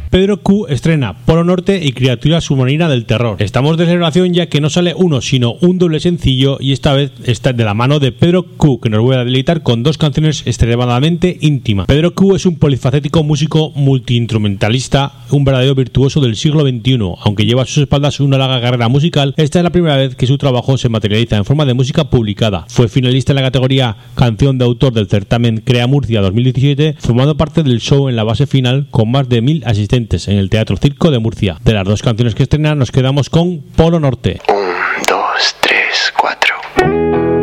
Pedro Q estrena Polo Norte y Criatura Submarina del Terror. Estamos de celebración ya que no sale uno sino un doble sencillo, y esta vez está de la mano de Pedro Q, que nos vuelve a deleitar con dos canciones extremadamente íntimas. Pedro Q es un polifacético músico multiinstrumentalista, un verdadero virtuoso del siglo XXI. Aunque lleva a sus espaldas una larga carrera musical, esta es la primera vez que su trabajo se materializa en forma de música publicada. Fue finalista en la categoría Canción de Autor del certamen Crea Murcia 2017, formando parte del show en la base final con más de 1000 asistentes en el Teatro Circo de Murcia. De las dos canciones que estrena nos quedamos con Polo Norte. 1, 2, 3, 4.